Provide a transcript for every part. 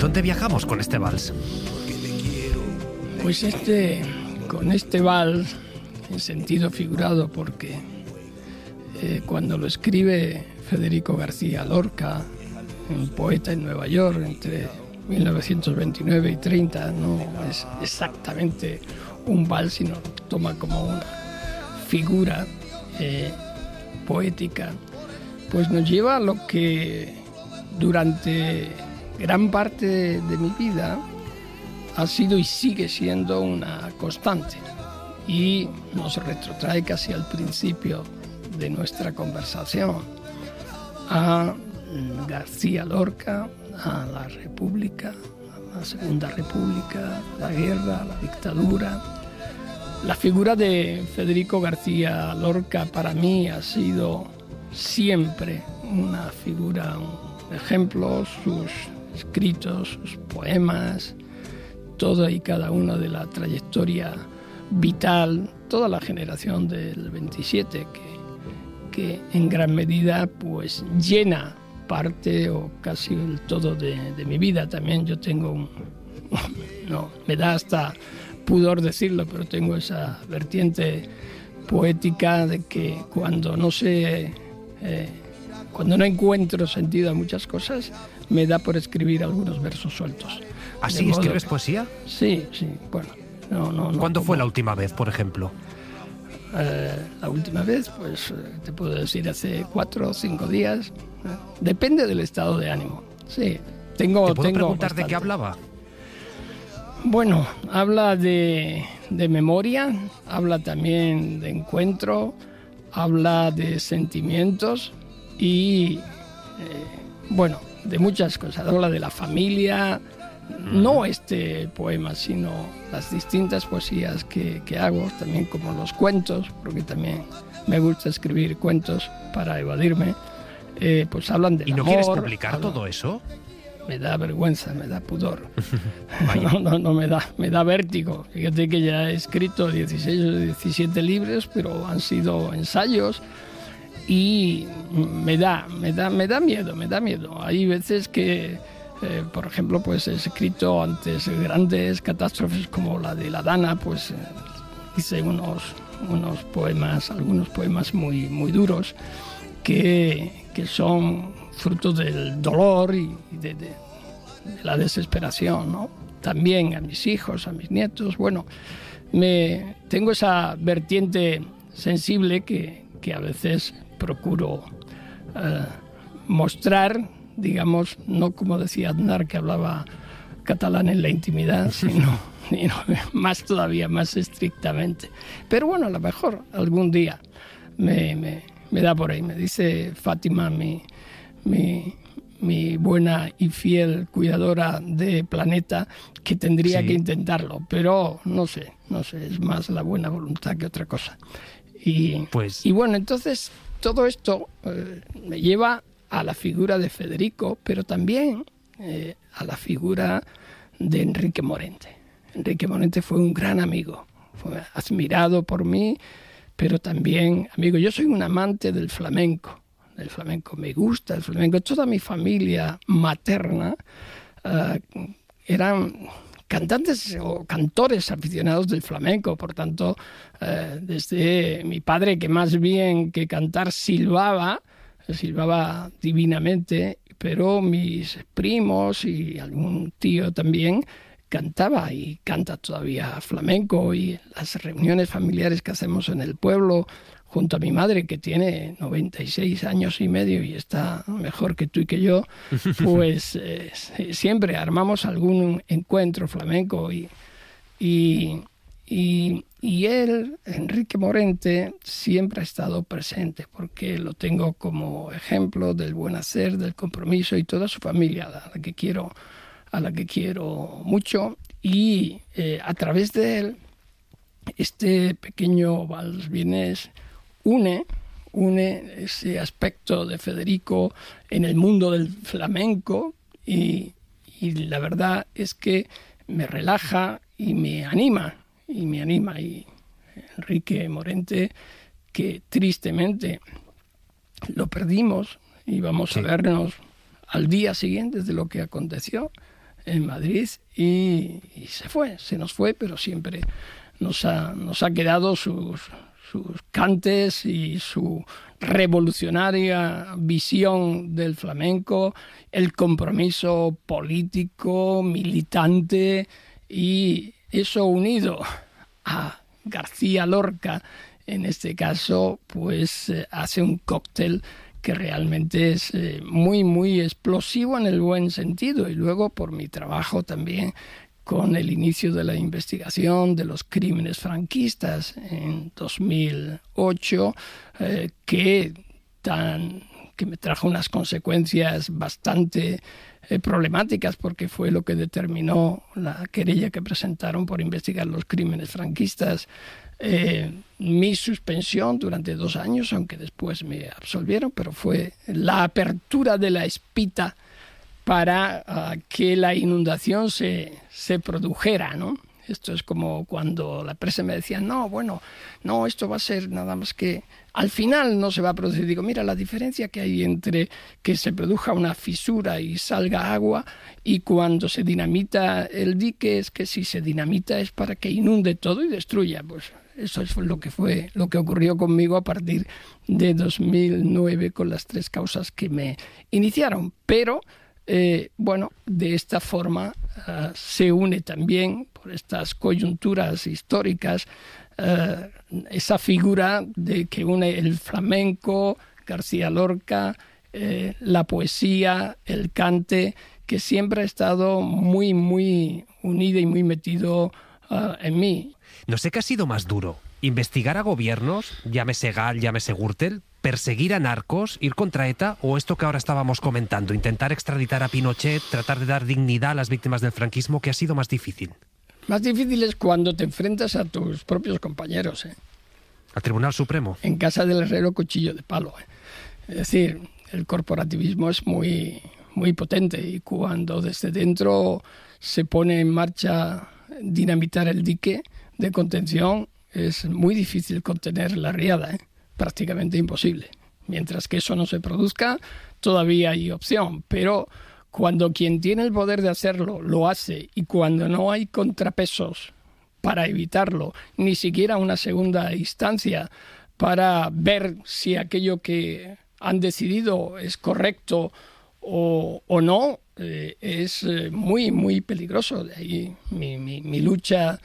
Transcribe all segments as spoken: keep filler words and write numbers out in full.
¿Dónde viajamos con este vals? Pues este, con este vals, en sentido figurado, porque eh, cuando lo escribe Federico García Lorca, un poeta en Nueva York entre mil novecientos veintinueve y treinta, no es exactamente un vals, sino toma como una figura eh, poética, pues nos lleva a lo que durante gran parte de, de mi vida ha sido y sigue siendo una constante, y nos retrotrae casi al principio de nuestra conversación, a García Lorca, a la República, a la Segunda República, la guerra, la dictadura. La figura de Federico García Lorca para mí ha sido siempre una figura, un ejemplo, sus escritos, sus poemas, toda y cada una de la trayectoria vital, toda la generación del veintisiete, que, que en gran medida pues llena parte o casi el todo de, de mi vida. También yo tengo un, no, me da hasta pudor decirlo, pero tengo esa vertiente poética de que cuando no sé, eh, cuando no encuentro sentido a muchas cosas, me da por escribir algunos versos sueltos. ¿Así escribes que, poesía? Sí, sí, bueno. No, no, no, ¿Cuándo como, fue la última vez, por ejemplo? Eh, la última vez, pues te puedo decir hace cuatro o cinco días. Depende del estado de ánimo. Sí, tengo. ¿Te puedo tengo preguntar bastante. de qué hablaba? Bueno, habla de, de memoria, habla también de encuentro, habla de sentimientos y, eh, bueno, de muchas cosas. Habla de la familia, no este poema, sino las distintas poesías que, que hago, también como los cuentos, porque también me gusta escribir cuentos para evadirme. Eh, pues hablan del amor. ¿Y no amor, quieres publicar hablan, todo eso? Me da vergüenza, me da pudor. no, no, no me da, me da vértigo. Fíjate que ya he escrito dieciséis o diecisiete libros, pero han sido ensayos y me da, me da, me da miedo, me da miedo. Hay veces que, eh, por ejemplo, pues he escrito antes grandes catástrofes como la de la Dana, pues eh, hice unos, unos poemas, algunos poemas muy, muy duros que, que son fruto del dolor y de, de, de la desesperación, ¿no? También a mis hijos, a mis nietos. Bueno, me, tengo esa vertiente sensible que, que a veces procuro eh, mostrar, digamos, no como decía Aznar, que hablaba catalán en la intimidad, sino, sino más todavía, más estrictamente. Pero bueno, a lo mejor algún día me, me, me da por ahí. Me dice Fátima, mi Mi, mi buena y fiel cuidadora de Planeta, que tendría sí. que intentarlo, pero no sé, no sé, es más la buena voluntad que otra cosa. Y, pues... y bueno, entonces todo esto eh, me lleva a la figura de Federico, pero también eh, a la figura de Enrique Morente. Enrique Morente fue un gran amigo, fue admirado por mí, pero también amigo. Yo soy un amante del flamenco. El flamenco, me gusta el flamenco. Toda mi familia materna uh, eran cantantes o cantores aficionados del flamenco. Por tanto, uh, desde mi padre, que más bien que cantar silbaba, silbaba divinamente, pero mis primos y algún tío también cantaba y canta todavía flamenco. Y las reuniones familiares que hacemos en el pueblo, junto a mi madre, que tiene noventa y seis años y medio y está mejor que tú y que yo, pues eh, siempre armamos algún encuentro flamenco. Y, y, y, y él, Enrique Morente, siempre ha estado presente, porque lo tengo como ejemplo del buen hacer, del compromiso, y toda su familia, a la que quiero, a la que quiero mucho. Y eh, a través de él, este pequeño vals vienés une, une ese aspecto de Federico en el mundo del flamenco, y, y la verdad es que me relaja y me anima, y me anima. Y Enrique Morente, que tristemente lo perdimos, íbamos sí. a vernos al día siguiente de lo que aconteció, en Madrid y, y se fue, se nos fue, pero siempre nos ha, nos ha quedado sus, sus cantes y su revolucionaria visión del flamenco, el compromiso político, militante, y eso unido a García Lorca, en este caso, pues eh, hace un cóctel que realmente es eh, muy, muy explosivo en el buen sentido. Y luego por mi trabajo también con el inicio de la investigación de los crímenes franquistas en dos mil ocho, eh, que, tan, que me trajo unas consecuencias bastante eh, problemáticas, porque fue lo que determinó la querella que presentaron por investigar los crímenes franquistas. Eh, mi suspensión durante dos años, aunque después me absolvieron, pero fue la apertura de la espita para uh, que la inundación se, se produjera, ¿no? Esto es como cuando la prensa me decía, no, bueno, no, esto va a ser nada más que... Al final no se va a producir. Digo, mira, la diferencia que hay entre que se produzca una fisura y salga agua y cuando se dinamita el dique es que si se dinamita es para que inunde todo y destruya. Pues eso es lo que fue, lo que ocurrió conmigo a partir de dos mil nueve con las tres causas que me iniciaron. Pero, eh, bueno, de esta forma uh, se une también, por estas coyunturas históricas, Uh, esa figura de que une el flamenco, García Lorca, eh, la poesía, el cante, que siempre ha estado muy, muy unido y muy metido uh, en mí. No sé qué ha sido más duro, investigar a gobiernos, llámese Gall, llámese Gürtel, perseguir a narcos, ir contra ETA, o esto que ahora estábamos comentando, intentar extraditar a Pinochet, tratar de dar dignidad a las víctimas del franquismo. ¿Qué ha sido más difícil? Más difícil es cuando te enfrentas a tus propios compañeros, ¿eh? ¿Al Tribunal Supremo? En casa del herrero, cuchillo de palo, ¿eh? Es decir, el corporativismo es muy, muy potente y cuando desde dentro se pone en marcha dinamitar el dique de contención, es muy difícil contener la riada, ¿eh? Prácticamente imposible. Mientras que eso no se produzca, todavía hay opción, pero... Cuando quien tiene el poder de hacerlo lo hace y cuando no hay contrapesos para evitarlo, ni siquiera una segunda instancia para ver si aquello que han decidido es correcto o, o no, eh, es eh, muy, muy peligroso. De ahí mi, mi, mi lucha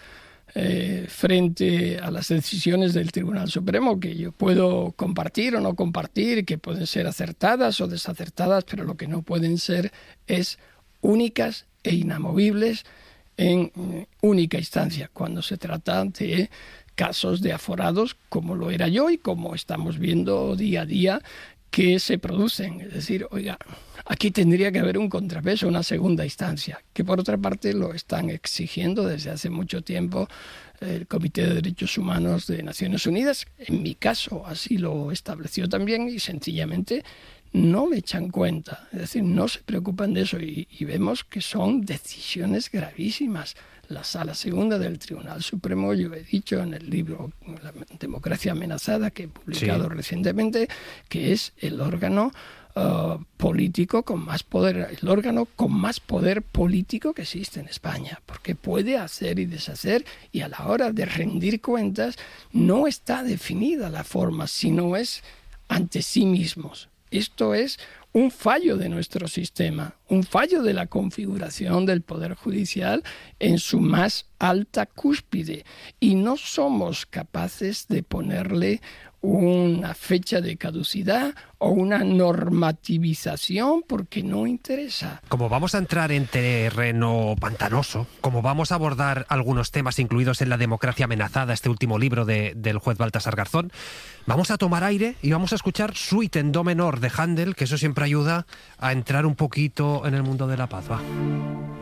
eh, frente a las decisiones del Tribunal Supremo, que yo puedo compartir o no compartir, que pueden ser acertadas o desacertadas, pero lo que no pueden ser es únicas e inamovibles en única instancia, cuando se trata de casos de aforados, como lo era yo y como estamos viendo día a día que se producen. Es decir, oiga, aquí tendría que haber un contrapeso, una segunda instancia, que por otra parte lo están exigiendo desde hace mucho tiempo el Comité de Derechos Humanos de Naciones Unidas. En mi caso así lo estableció también y sencillamente no me echan cuenta, es decir, no se preocupan de eso y, y vemos que son decisiones gravísimas. La Sala Segunda del Tribunal Supremo, yo he dicho en el libro La Democracia Amenazada, que he publicado sí. recientemente, que es el órgano uh, político con más poder, el órgano con más poder político que existe en España, porque puede hacer y deshacer y a la hora de rendir cuentas no está definida la forma, sino es ante sí mismos. Esto es un fallo de nuestro sistema, un fallo de la configuración del Poder Judicial en su más alta cúspide. Y no somos capaces de ponerle una fecha de caducidad o una normativización porque no interesa. Como vamos a entrar en terreno pantanoso, como vamos a abordar algunos temas incluidos en La Democracia Amenazada, este último libro de, del juez Baltasar Garzón, vamos a tomar aire y vamos a escuchar Suite en do menor de Händel, que eso siempre ayuda a entrar un poquito en el mundo de la paz. Va.